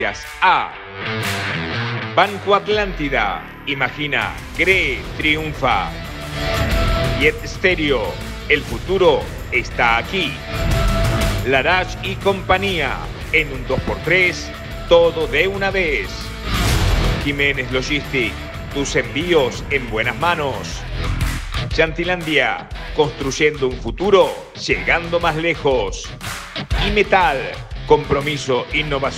A. Banco Atlántida. Imagina, cree, triunfa. Jet Stereo. El futuro está aquí. Larage y compañía. En un 2x3, todo de una vez. Jiménez Logistic. Tus envíos en buenas manos. Chantilandia. Construyendo un futuro, llegando más lejos. Y Metal. Compromiso, innovación.